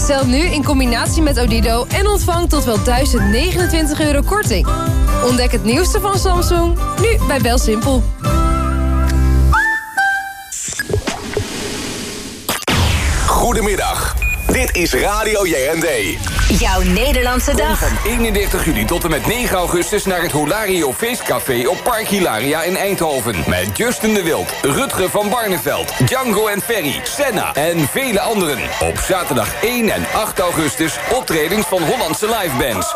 Bestel nu in combinatie met Odido en ontvang tot wel €1029 korting. Ontdek het nieuwste van Samsung, nu bij BelSimpel. Goedemiddag, dit is Radio JND. Jouw Nederlandse dag. Van 31 juli tot en met 9 augustus naar het Holario Feestcafé op Park Hilaria in Eindhoven. Met Justin de Wild, Rutger van Barneveld, Django en Ferry, Senna en vele anderen. Op zaterdag 1 en 8 augustus optredens van Hollandse livebands.